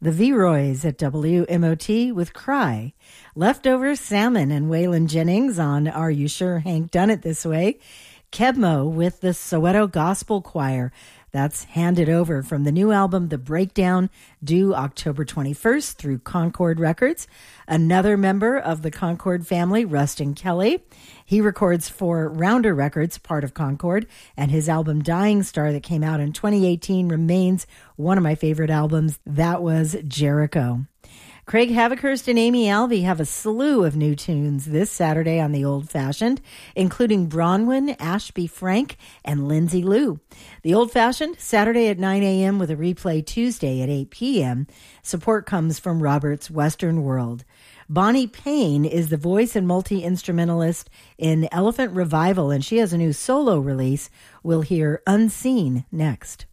The V-Roys at WMOT with Cry. Leftover Salmon and Waylon Jennings on Are You Sure Hank Done It This Way? Kebmo with the Soweto Gospel Choir. That's handed over from the new album, The Breakdown, due October 21st through Concord Records. Another member of the Concord family, Rustin Kelly. He records for Rounder Records, part of Concord, and his album Dying Star that came out in 2018 remains one of my favorite albums. That was Jericho. Craig Havikhurst and Amy Alvey have a slew of new tunes this Saturday on The Old Fashioned, including Bronwyn, Ashby Frank, and Lindsay Lou. The Old Fashioned, Saturday at 9 a.m. with a replay Tuesday at 8 p.m. Support comes from Robert's Western World. Bonnie Payne is the voice and multi-instrumentalist in Elephant Revival, and she has a new solo release. We'll hear Unseen next.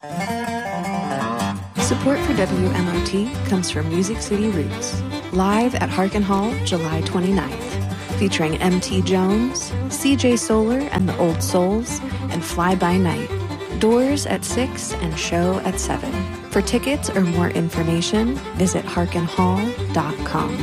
Support for WMOT comes from Music City Roots, live at Harkin Hall, July 29th, featuring M.T. Jones, C.J. Solar and the Old Souls, and Fly By Night. Doors at 6 and show at 7. For tickets or more information, visit harkinhall.com.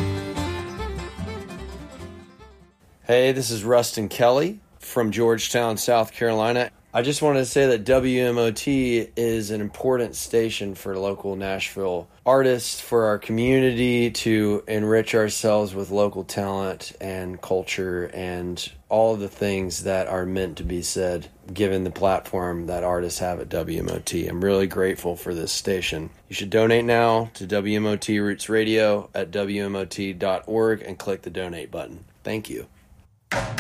Hey, this is Rustin Kelly from Georgetown, South Carolina. I just wanted to say that WMOT is an important station for local Nashville artists, for our community to enrich ourselves with local talent and culture and all of the things that are meant to be said, given the platform that artists have at WMOT. I'm really grateful for this station. You should donate now to WMOT Roots Radio at WMOT.org and click the donate button. Thank you.